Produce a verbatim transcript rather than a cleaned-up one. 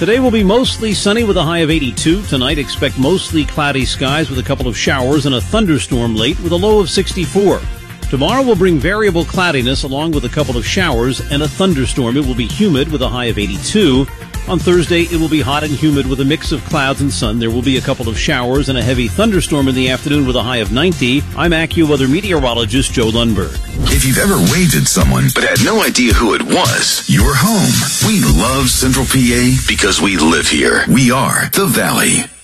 Today will be mostly sunny with a high of eighty-two. Tonight, expect mostly cloudy skies with a couple of showers and a thunderstorm late with a low of sixty-four. Tomorrow will bring variable cloudiness along with a couple of showers and a thunderstorm. It will be humid with a high of eighty-two. On Thursday, it will be hot and humid with a mix of clouds and sun. There will be a couple of showers and a heavy thunderstorm in the afternoon with a high of ninety. I'm AccuWeather meteorologist Joe Lundberg. If you've ever waved at someone but had no idea who it was, you're home. We love Central P A because we live here. We are the Valley.